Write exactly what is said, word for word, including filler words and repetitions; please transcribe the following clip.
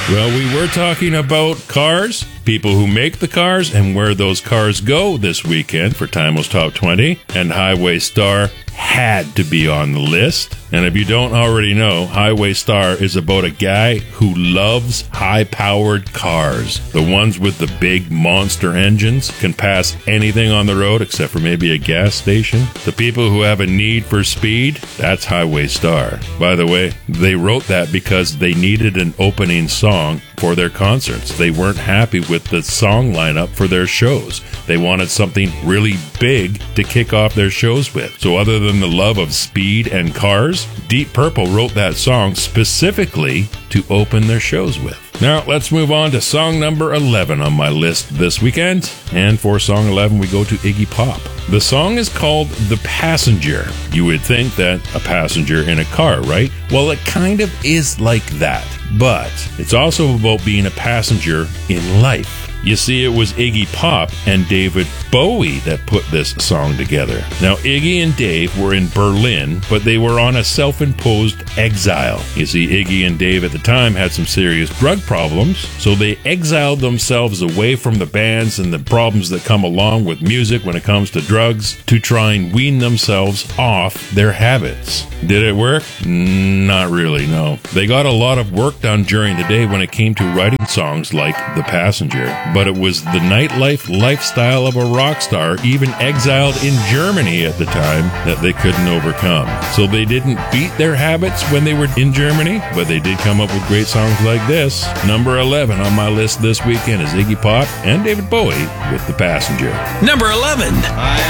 Well, we were talking about cars, people who make the cars, and where those cars go this weekend for Timeless Top twenty, and Highway Star had to be on the list. And if you don't already know, Highway Star is about a guy who loves high-powered cars. The ones with the big monster engines can pass anything on the road except for maybe a gas station. The people who have a need for speed, that's Highway Star. By the way, they wrote that because they needed an opening song for their concerts. They weren't happy with the song lineup for their shows. They wanted something really big to kick off their shows with. So other than the love of speed and cars, Deep Purple wrote that song specifically to open their shows with. Now, let's move on to song number eleven on my list this weekend. And for song eleven, we go to Iggy Pop. The song is called The Passenger. You would think that a passenger in a car, right? Well, it kind of is like that. But it's also about being a passenger in life. You see, it was Iggy Pop and David Bowie that put this song together. Now, Iggy and Dave were in Berlin, but they were on a self-imposed exile. You see, Iggy and Dave at the time had some serious drug problems, so they exiled themselves away from the bands and the problems that come along with music when it comes to drugs to try and wean themselves off their habits. Did it work? Not really, no. They got a lot of work done during the day when it came to writing songs like The Passenger, but it was the nightlife lifestyle of a rock star, even exiled in Germany at the time, that they couldn't overcome. So they didn't beat their habits when they were in Germany, but they did come up with great songs like this. Number eleven on my list this weekend is Iggy Pop and David Bowie with The Passenger. Number eleven.